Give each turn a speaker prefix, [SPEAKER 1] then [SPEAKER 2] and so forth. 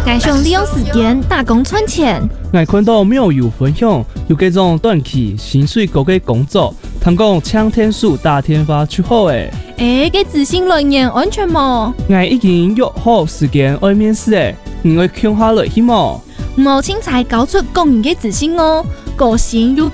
[SPEAKER 1] 我想利用时间打工赚钱。
[SPEAKER 2] 我看到庙友分享，有这种短期薪水高的工作，通讲抢天数打天发出好诶。
[SPEAKER 1] 给执行人员安全无？
[SPEAKER 2] 我已经约好时间要面试诶，你会抢下来去无？
[SPEAKER 1] 唔好轻财搞出公营嘅自信哦，个性又